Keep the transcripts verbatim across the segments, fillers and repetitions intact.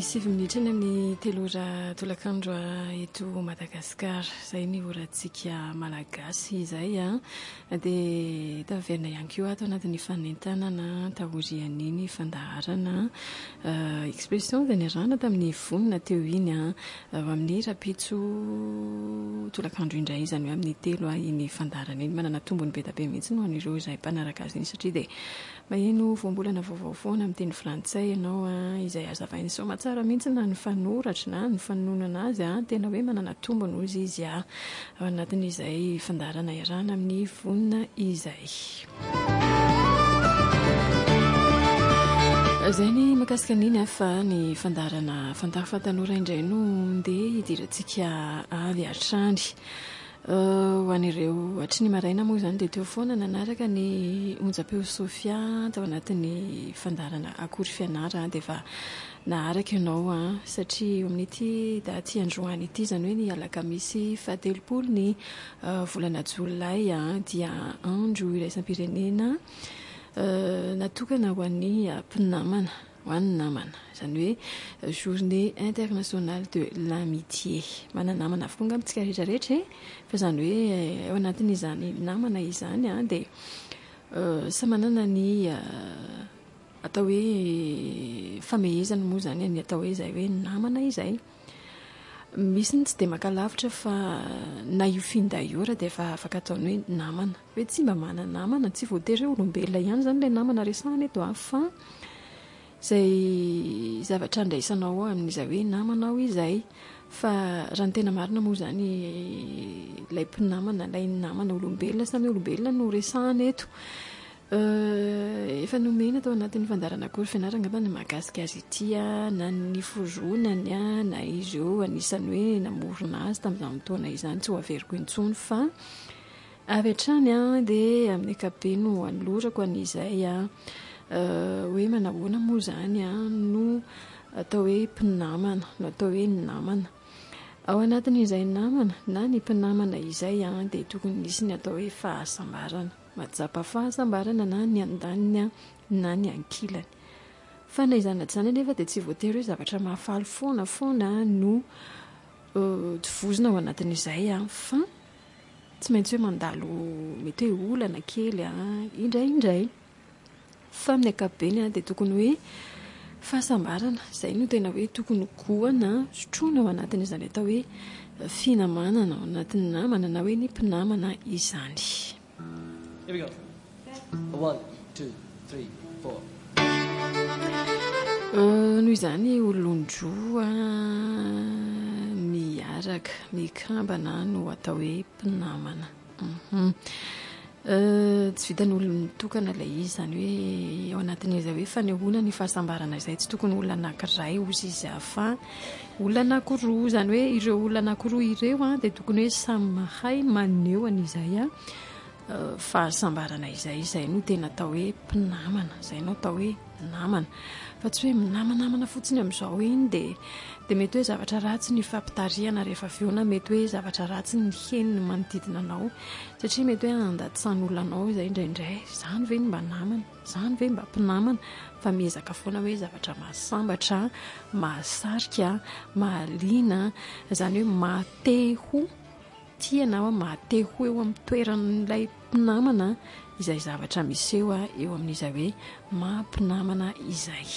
sivy minitra eny amin'ny telo ora tolakandro eto Madagasikara. Izay ny orantsika malagasy izay a dia taverina ihany koa ato anatin'ny fanentanana taorian'iny fandaharana expression dia niarahana tamin'ny vonona teo iny a amin'ny rapitso tolakandro indray izany hoe amin'ny telo iny fandaharana iny. Manana tombony be da be mihitsy no an'ireo izay mpanaraka azy iny satria dia maheno voambolana vaovao foana amin'ny teny frantsay ianao a izay azavainy soma tsara mihitsy na ny fanoratra na ny fanonana azy a tena hoe manana tombony ozy izy a ao anatin'izay fandaharana iarahana amin'ny vonona izay. Izay ny makasika an'iny a fa ny fandaharana fantafa tanora indray no ndeha hidirantsika avy hatrany. Ho an'ireo hatry ny maraina moa izany dia teo foana nanaraka ny onjam-peo Sofia tao anatin'ny fandaharana akory fianara dia efa naharaka ianao a satria amin'ity daty androany ity izany hoe ny alakamisy fahatelopolo ny volana jolay a dia andro iraisam-pirenena natokana ho an'ny mpinamana ho an'ny namana izany hoe journée internationale de l'amitié. Manana namana avokoa nga amintsika rehetrarehetra fa izany hoe ao anatin'izany namana izany a dia samy manana ny atao hoe famehezana moa izany ny atao hoe izay hoe namana izay. Misy ny tsy dia makalavitra fa na io finday io raha dia efa afaka ataony hoe namana hoe tsy mba manana namana tsy voatery hoe olombelona ihany izany ilay namana resahana eto fa izay zavatra andraisanao amin'izay hoe namanao izay. Fa raha ny tena marina moa izany ilay mpinamana ilay namana olombelona samy olombelona no resahana eto. Efa nomena tao anatin'ny fandaharana akory fianarana ngamba ny mahakasika azy ity a na ny foronany a na ireo anisany hoe namorona azy tamin'izany fotoana izany tsy ho averiko intsony fa avy hatrany a dia amin'ny ankapobeny no anolorako an'izay a hoe manahoana moa izany a no atao hoe mpinamana no atao hoe namana. Ao anatin'izay namana na ny mpinamana izay a dia tokony nisy ny atao hoe fahasambarana, matsapa fahasambarana na ny andaniny na ny ankilany. Fa na izany na tsy izany anefa dia tsy voatery hoe zavatra mahafaly foana foana no tivozina ao anatin'izay a fa tsy maintsy hoe mandalo mety hoe olana kely a indraindray. Fa amin'ny ankapobeny dia tokony hoe fahasambarana izay no tena hoe tokony goana sotroina ao anatin'izany atao hoe finamanana ao anatin'ny namana na hoe ny mpinamana izany. Here we go. One, two, three, four. Noho izany olondroa miaraka mikambana no atao hoe mpinamana. Tsy vitan'olona mitokana ilay izy izany hoe ao anatin'izay hoe fanehoana ny fahasambarana izay tsy tokony olona anankiray ozy izy fa olona anankiroa izany hoe ireo olona anankiroa ireo a dia tokony hoe samy mahay maneho an'izay a fahasambarana izay izay no tena atao hoe mpinamana izay no atao hoe namana fa tsy hoe minamanamana fotsiny amin'izao iny dia dia mety hoe zavatra ratsy ny fampitariana rehefa avy eo mety hoe zavatra ratsy ny heniny manodidina anao satria mety hoe andatsisan'olona anao izay indraindray izany ve ny mba namana izany ve mba mpinamana fa miezaka foana hoe zavatra mahasambatra mahasarika mahaliana izany hoe mateho tianao mateho eo amin'ny toeran'ilay mpinamana izay zavatra miseho eo amin'izay hoe mahampinamana izay.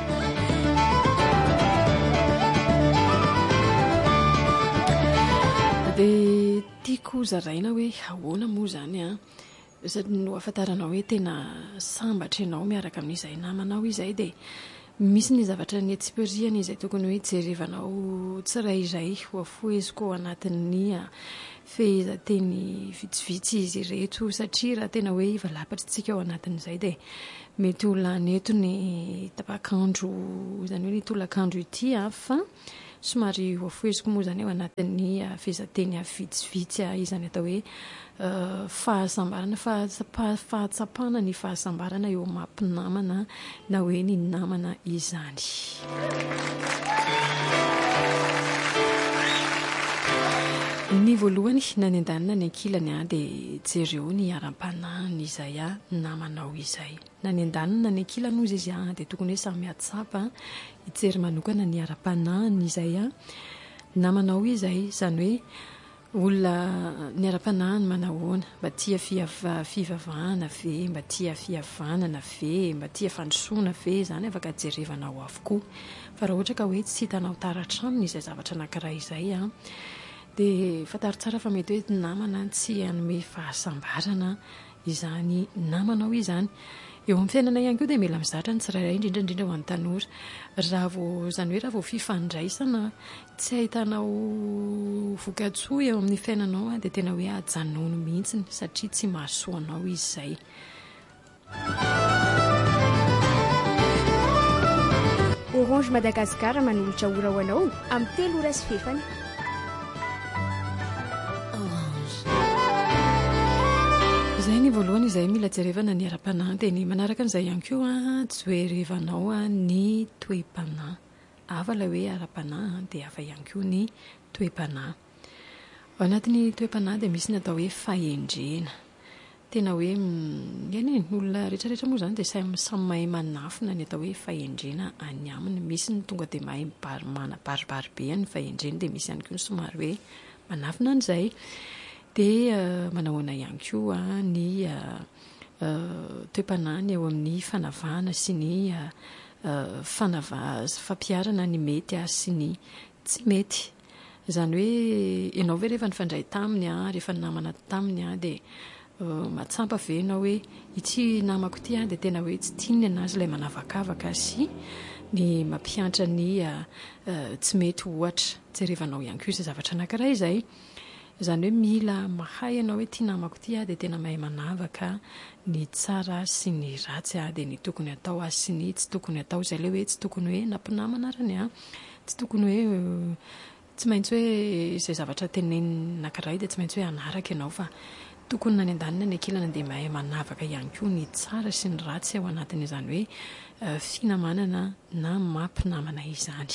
Dia tiako zaraina hoe ahoana moa izany a no afantaranao hoe tena sambatra ianao miaraka amin'izay namanao izay dia misy ny zavatra ny atsipiriana izay tokony hoe jerevanao tsirairay ho afoeziko ao anatin'ny fehezanteny vitsivitsy izy ireto satria raha tena hoe ivalapatra tsika ao anatin'izay dia mety ho laneto ny tapakandro izany hoe ny tolakandro ity a fa somary ho afoeziko moa izany ao anatin'ny fehezanteny vitsivitsy izany atao hoe fahasambarana fahatsapana ny fahasambarana eo mampinamana na hoe ny namana izany. ny voalohany nany an-danina ny ankilany a dia jereo ny aram-panahiny izay a namanao izay nany an-danina ny ankilany ozy izy a dia tokony hoe samy hatsapa hijery manokana ny aram-panahiny izay a namanao izay izany hoe olona ny aram-panahiny manahoana mba tia fiava- fivavahana ve mba tia fihavanana ve mba tia fandrosoana ve izany afaka jerevanao avokoa fa raha ohatra ka hoe tsy hitanao taratraminy izay zavatra anankiray izay a dia fataro tsara fa mety hoe namana tsy hanome fahasambarana izany namanao izany eo amin'ny fiainana ihany koa dia mila mizatra ny tsirairay indrindraindrindra ho an'ny tanora raha vao izany hoe raha vao fifandraisana tsy ahitanao vokatsoa eo amin'ny fiainanao a dia tena hoe ajanono mihitsiny satria tsy mahasoanao izy izay. Orange Madagascar manolotra ora ho anao amin'ny telo ora sy fefany. Izay ny voalohany izay mila jerevana ny aram-panahy dia ny manaraka an'izay ihany koa a jerevanao a ny toe-panahy hafa ilay hoe aram-panahy dia hafa ihany koa ny toe-panahy. Ao anatin'ny toe-panahy dia misy ny atao hoe fahendrena tena hoe eny ny olona rehetrarehetra moa izany dia samy mahay manafina ny atao hoe fahendrena any aminy misy ny tonga dia mahay manabaribary be ny fahendrena dia misy ihany koa ny somary hoe manafina an'izay dia manahoana ihany koa ny toe-panahy ny eo amin'ny fanavahana sy ny fanava- fampiarana ny mety a sy ny tsy mety izany hoe ianao ve rehefa nifandray taminy a rehefa namana taminy a dia matsapa ve ianao hoe ity namako ity a dia tena hoe tsy tiany anazy ilay manavakavaka sy ny mampiantra ny tsy mety ohatra jerevanao ihany koa izay zavatra anankiray izay izany hoe mila mahay ianao hoe tia namako ity a dia tena mahay manavaka ny tsara sy ny ratsy a dia ny tokony atao a sy ny tsy tokony atao izay ilay hoe tsy tokony hoe nampinamana arany a tsy tokony hoe tsy maintsy hoe izay zavatra tenenina anankiray dia tsy maintsy hoe anaraka ianao fa tokony nany an-danina ny ankilana dia mahay manavaka ihany koa ny tsara sy ny ratsy ao anatiny izany hoe finamanana na mampinamana izany.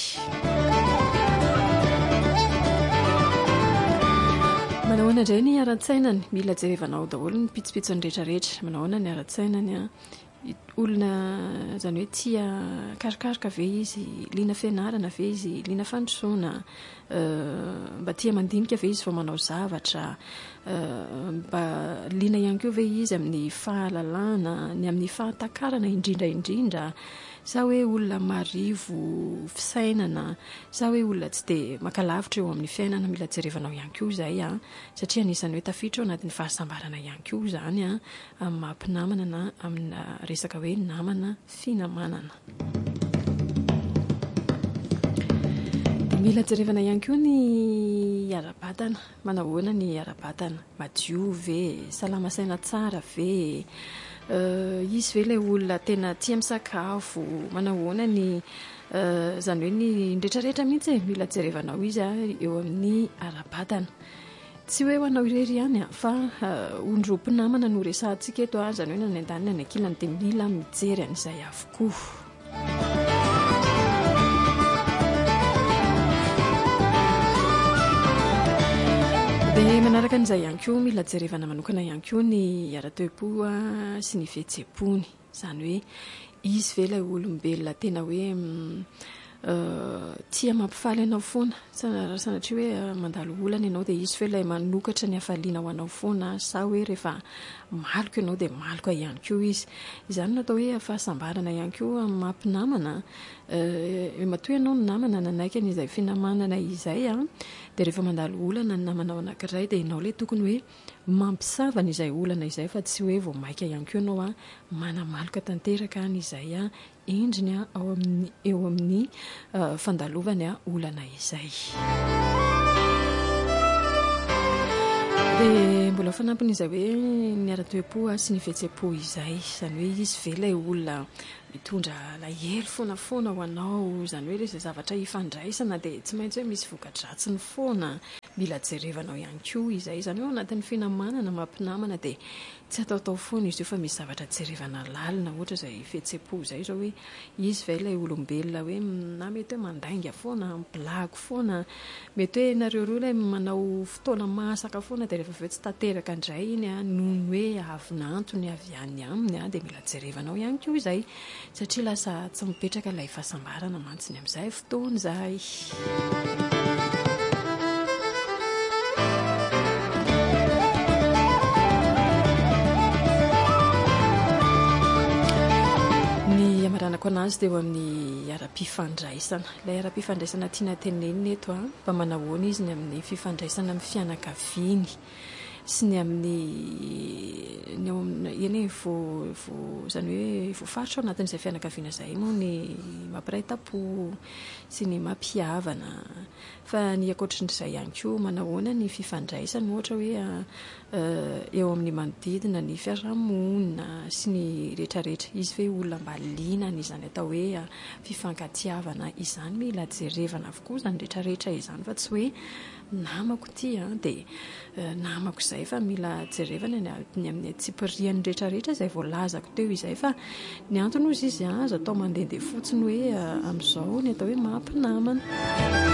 Manahoana indray ny ara-tsainany mila jerevanao daholo ny pitsopitsony rehetrarehetra manahoana ny ara-tsainany a olona izany hoe tia karikaroka ve izy liana fianarana ve izy liana fandrosoana mba tia mandinika ve izy vao manao zavatra mba liana ihany koa ve izy amin'ny fahalalana ny amin'ny fahatakarana indrindra indrindra sa hoe olona marivo fisainana sa hoe olona tsy dia makalavitra eo amin'ny fiainana mila jerevanao ihany koa izay a satria anisany hoe tafiditra eo anatin'ny fahasambarana ihany koa izany a amin'ny mampinamana na amina resaka hoe namana finamanana. Mila jerevana ihany koa ny ara-batana manahoana ny ara-batana madio ve salama saina tsara ve izy ve ilay olona tena tia misakafo manahoana ny izany hoe ny ndretrarehetra mihitsy e mila jerevanao izy a eo amin'ny ara-batana tsy hoe ho anao irery ihany a fa ondrom-pinamana no resahantsika eto a izany hoe nany an-danina ny ankilany dia mila mijery an'izay avokoa. Dia manaraka an'izay ihany koa mila jerevana manokana ihany koa ny ara-toe-po sy ny fihetsem-pony izany hoe izy ve ilay olombelona tena hoe tia mampifaly ianao foana sanatria hoe mandalo olana ianao dia izy ve ilay manokatra ny hafaliana ho anao foana sa hoe rehefa maloko ianao dia maloko ihany koa izy izany no atao hoe fahasambarana ihany koa amin'ny mampinamana matoa ianao ny namana nanaiky an'izay finamanana izay a dia rehefa mandalo olana ny namanao anankiray dia ianao ilay tokony hoe mampisavana izay olana izay fa tsy hoe vao maika ihany koa ianao a manamaloka tanteraka n'izay a endriny a ao amin'ny eo amin'ny fandalovany a olana izay. Dia mbola fanampin'izay hoe ny ara-toe-po sy ny fihetsem-po izay izany hoe izy ve ilay olona mitondra lahelo foana foana ho anao izany hoe izay zavatra hifandraisana dia tsy maintsy hoe misy voka-dratsiny foana mila jerevanao ihany koa izay izany hoe ao anatin'ny finamanana mampinamana dia tsy ataotao foana izy io fa misy zavatra jerevana lalina ohatra izay fihetsem-po izay zao hoe izy va ilay olombelona hoe na mety hoe mandainga foana blago foana mety hoe nareo roa ilay manao fotoana masaka foana dia rehefa avy eo tsy tanteraka indray iny a noho ny hoe avinantony avy any aminy a dia mila jerevanao ihany koa izay satria lasa tsy mipetraka ilay fahasambarana mantsiny amin'izay fotoana izay. Amaranako anazy dia eo amin'ny ara-pifandraisana. Ilay ara-pifandraisana tiana tenenina eto a mba manahoana izy ny amin'ny fifandraisana amin'ny fianakaviany sy ny amin'ny eny hoe izany hoe voafaritra ao anatin'izay fianakaviana izay moa ny mampiray tam-po sy ny mampihavana. Fa ny ankoatrin'izay ihany koa manahoana ny fifandraisana ohatra hoe eo amin'ny manodidina ny fiarahamonina sy ny rehetrarehetra izy hoe olona mba liana izany atao hoe fifankatiavana izany mila jerevana avokoa izany rehetrarehetra izany fa tsy hoe namako ty a dia namako izay fa mila jerevana ny amin'ny tsipirian'ny rehetrarehetra izay voalazako teo izay fa ny antony ozy izy azo atao mandehandeha fotsiny hoe amin'izao ny atao hoe mahampinamana.